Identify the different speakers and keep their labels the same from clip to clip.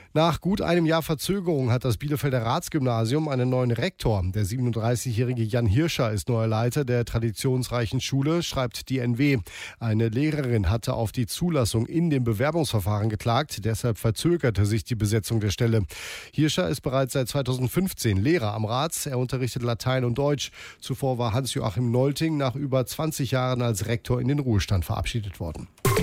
Speaker 1: Nach gut einem Jahr Verzögerung hat das Bielefelder Ratsgymnasium einen neuen Rektor. Der 37-jährige Jan Hirscher ist neuer Leiter der traditionsreichen Schule, schreibt die NW. Eine Lehrerin hatte auf die Zulassung in dem Bewerbungsverfahren geklagt. Deshalb verzögerte sich die Besetzung der Stelle. Hirscher ist bereits seit 2015 Lehrer am Rat. Er unterrichtet Latein und Deutsch. Zuvor war Hans-Joachim Nolting nach über 20 Jahren als Rektor in den Ruhestand verabschiedet worden.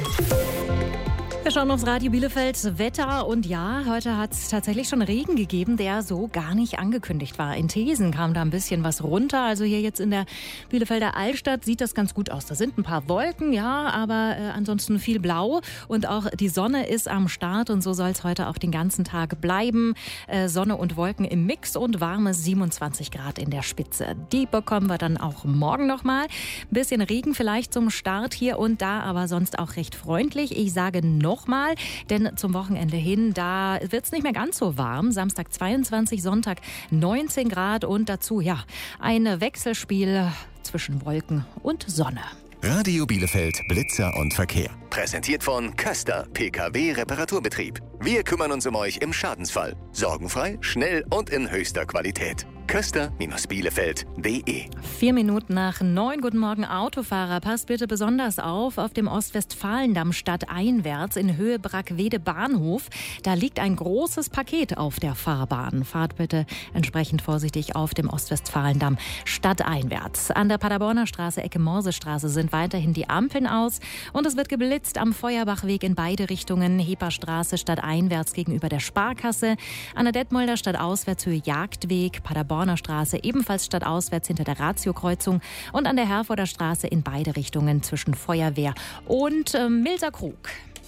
Speaker 2: Wir schauen aufs Radio Bielefeld Wetter und ja, heute hat es tatsächlich schon Regen gegeben, der so gar nicht angekündigt war. In Thesen kam da ein bisschen was runter, also hier jetzt in der Bielefelder Altstadt sieht das ganz gut aus. Da sind ein paar Wolken, ja, aber ansonsten viel Blau und auch die Sonne ist am Start und so soll es heute auch den ganzen Tag bleiben. Sonne und Wolken im Mix und warme 27 Grad in der Spitze. Die bekommen wir dann auch morgen nochmal. Ein bisschen Regen vielleicht zum Start hier und da, aber sonst auch recht freundlich. Ich sage nochmal, denn zum Wochenende hin, da wird es nicht mehr ganz so warm. Samstag 22, Sonntag 19 Grad und dazu, ja, ein Wechselspiel zwischen Wolken und Sonne.
Speaker 3: Radio Bielefeld Blitzer und Verkehr. Präsentiert von Köster PKW Reparaturbetrieb. Wir kümmern uns um euch im Schadensfall. Sorgenfrei, schnell und in höchster Qualität. Köster-Bielefeld.de
Speaker 2: 4 Minuten nach 9. Guten Morgen, Autofahrer. Passt bitte besonders auf dem Ostwestfalendamm stadteinwärts in Höhe Brackwede Bahnhof. Da liegt ein großes Paket auf der Fahrbahn. Fahrt bitte entsprechend vorsichtig auf dem Ostwestfalendamm stadteinwärts. An der Paderborner Straße, Ecke Morsestraße, sind weiterhin die Ampeln aus. Und es wird geblitzt am Feuerbachweg in beide Richtungen. Heperstraße stadteinwärts gegenüber der Sparkasse. An der Detmolder stadtauswärts Höhe Jagdweg, Paderborner Straße ebenfalls stadtauswärts hinter der Ratio-Kreuzung und an der Herforder Straße in beide Richtungen zwischen Feuerwehr und Milserkrug.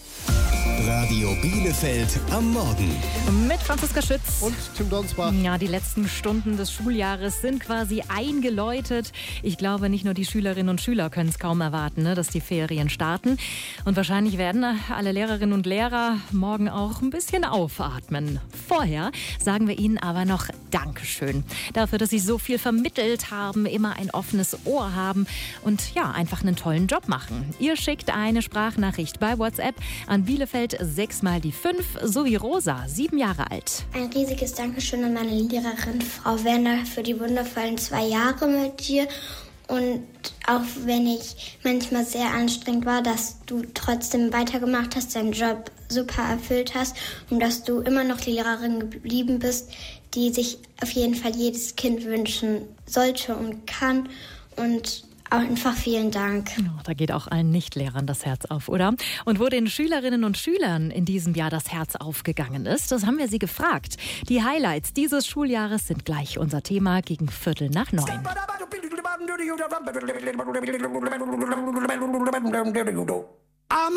Speaker 3: Radio Bielefeld am Morgen.
Speaker 2: Mit Franziska Schütz
Speaker 1: und Tim Donsbach.
Speaker 2: Ja, die letzten Stunden des Schuljahres sind quasi eingeläutet. Ich glaube, nicht nur die Schülerinnen und Schüler können es kaum erwarten, dass die Ferien starten. Und wahrscheinlich werden alle Lehrerinnen und Lehrer morgen auch ein bisschen aufatmen. Vorher sagen wir Ihnen aber noch Dankeschön dafür, dass Sie so viel vermittelt haben, immer ein offenes Ohr haben und ja, einfach einen tollen Job machen. Ihr schickt eine Sprachnachricht bei WhatsApp an Bielefeld 6 mal die 5 sowie Rosa, 7 Jahre alt.
Speaker 4: Ein riesiges Dankeschön an meine Lehrerin Frau Werner für die wundervollen 2 Jahre mit dir. Und auch wenn ich manchmal sehr anstrengend war, dass du trotzdem weitergemacht hast, deinen Job super erfüllt hast und dass du immer noch die Lehrerin geblieben bist, die sich auf jeden Fall jedes Kind wünschen sollte und kann. Und auch einfach vielen Dank.
Speaker 2: Ja, da geht auch allen Nichtlehrern das Herz auf, oder? Und wo den Schülerinnen und Schülern in diesem Jahr das Herz aufgegangen ist, das haben wir sie gefragt. Die Highlights dieses Schuljahres sind gleich unser Thema gegen 8:45.